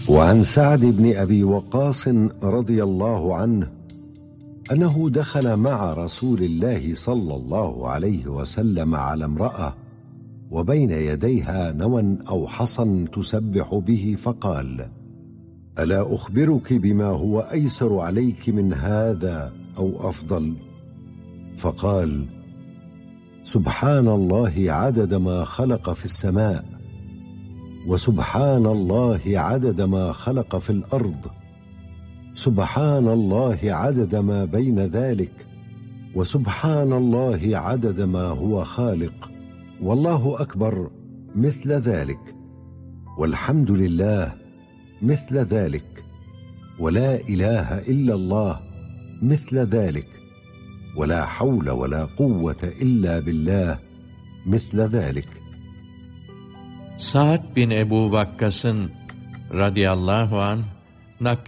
وعن سعد بن أبي وقاص رضي الله عنه أنه دخل مع رسول الله صلى الله عليه وسلم على امرأة وبين يديها نوى أو حصى تسبح به، فقال: ألا أخبرك بما هو أيسر عليك من هذا أو أفضل؟ فقال: سبحان الله عدد ما خلق في السماء، وسبحان الله عدد ما خلق في الأرض، سبحان الله عدد ما بين ذلك، وسبحان الله عدد ما هو خالق، والله أكبر مثل ذلك، والحمد لله مثل ذلك، ولا إله إلا الله مثل ذلك، ولا حول ولا قوة إلا بالله مثل ذلك. Sa'd bin Ebu Vakkas'ın radıyallahu anh